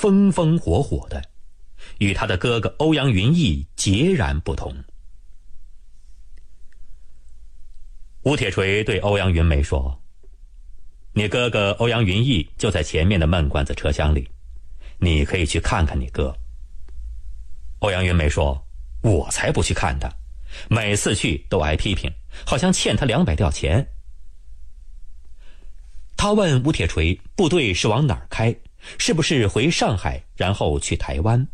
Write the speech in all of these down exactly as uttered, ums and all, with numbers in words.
风风火火的，与他的哥哥欧阳云逸截然不同。吴铁锤对欧阳云梅说：“你哥哥欧阳云逸就在前面的闷罐子车厢里，你可以去看看你哥。”欧阳云梅说：“我才不去看他，每次去都挨批评，好像欠他两百吊钱。”他问吴铁锤部队是往哪儿开，是不是回上海然后去台湾。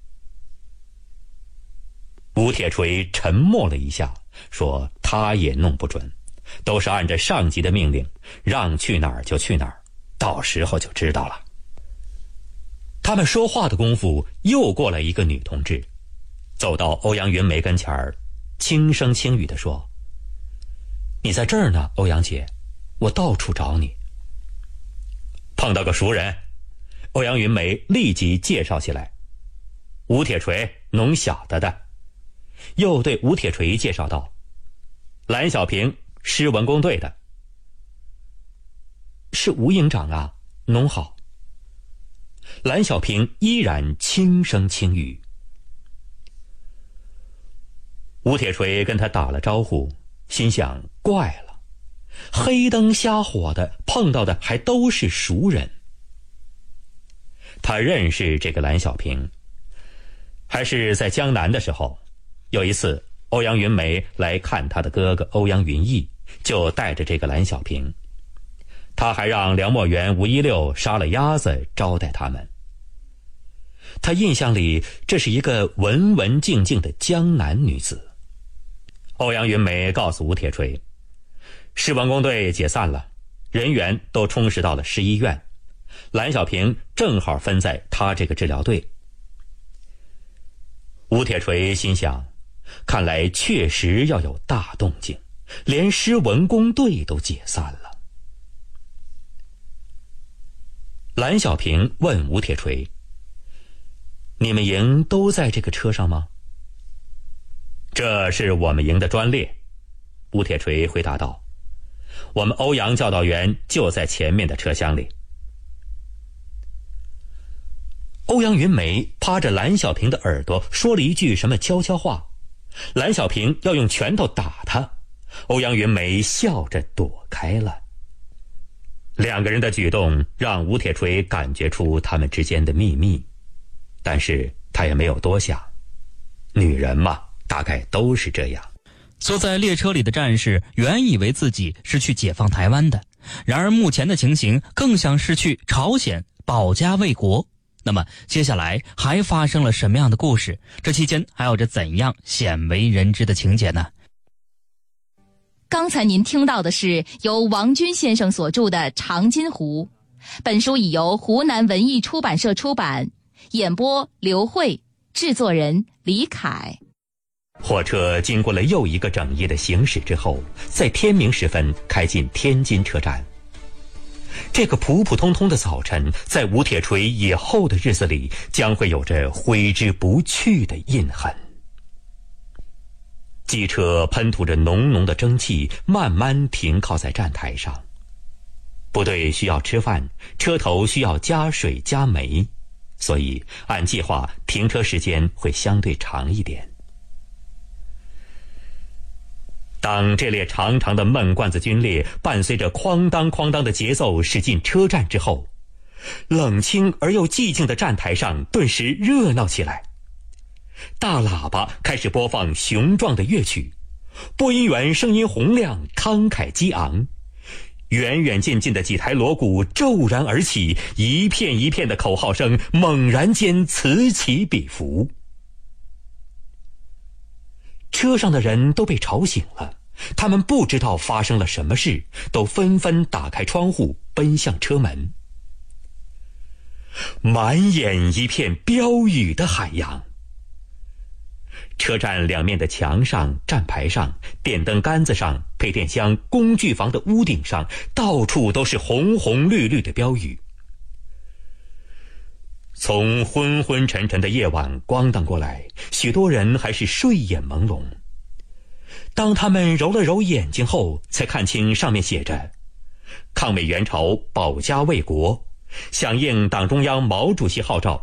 吴铁锤沉默了一下，说他也弄不准，都是按着上级的命令，让去哪儿就去哪儿，到时候就知道了。他们说话的功夫，又过来一个女同志，走到欧阳云梅跟前儿，轻声轻语地说：“你在这儿呢，欧阳姐，我到处找你。”碰到个熟人，欧阳云梅立即介绍起来：“吴铁锤，弄小的的。”又对吴铁锤介绍道：“蓝小平，师文工队的。”“是吴营长啊，侬好。”蓝小平依然轻声轻语。吴铁锤跟他打了招呼，心想怪了，黑灯瞎火的碰到的还都是熟人。他认识这个蓝小平，还是在江南的时候，有一次欧阳云梅来看他的哥哥欧阳云逸，就带着这个蓝小平，他还让梁墨元、吴一六杀了鸭子招待他们。他印象里这是一个文文静静的江南女子。欧阳云梅告诉吴铁锤，师文工队解散了，人员都充实到了市医院，蓝小平正好分在他这个治疗队。吴铁锤心想，看来确实要有大动静，连师文工队都解散了。蓝小平问吴铁锤：“你们营都在这个车上吗？”“这是我们营的专列。”吴铁锤回答道。“我们欧阳教导员就在前面的车厢里。”欧阳云梅趴着蓝小平的耳朵说了一句什么悄悄话，蓝小平要用拳头打他，欧阳云梅笑着躲开了。两个人的举动让吴铁锤感觉出他们之间的秘密，但是他也没有多想，女人嘛，大概都是这样。 坐在列车里的战士原以为自己是去解放台湾的，然而目前的情形更像是去朝鲜保家卫国。那么接下来还发生了什么样的故事？这期间还有着怎样鲜为人知的情节呢？ 刚才您听到的是由王军先生所著的《长津湖》，本书已由湖南文艺出版社出版，演播刘慧，制作人李凯。 火车经过了又一个整夜的行驶之后，在天明时分开进天津车站。这个普普通通的早晨，在吴铁锤以后的日子里，将会有着挥之不去的印痕。机车喷吐着浓浓的蒸汽，慢慢停靠在站台上。部队需要吃饭，车头需要加水加煤，所以按计划停车时间会相对长一点。当这列长长的闷罐子军列伴随着哐当哐当的节奏驶进车站之后，冷清而又寂静的站台上顿时热闹起来。大喇叭开始播放雄壮的乐曲，播音员声音洪亮，慷慨激昂，远远近近的几台锣鼓骤然而起，一片一片的口号声猛然间此起彼伏。车上的人都被吵醒了，他们不知道发生了什么事，都纷纷打开窗户奔向车门。满眼一片标语的海洋。车站两面的墙上、站牌上、电灯杆子上、配电箱、工具房的屋顶上，到处都是红红绿绿的标语。从昏昏沉沉的夜晚光荡过来，许多人还是睡眼朦胧。当他们揉了揉眼睛后，才看清上面写着抗美援朝，保家卫国，响应党中央毛主席号召，